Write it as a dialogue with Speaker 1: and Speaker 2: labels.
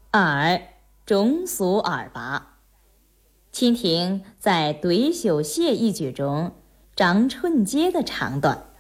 Speaker 1: 耳中俗耳拔。蜻蜓在对朽谢一举中长瞬间的长短，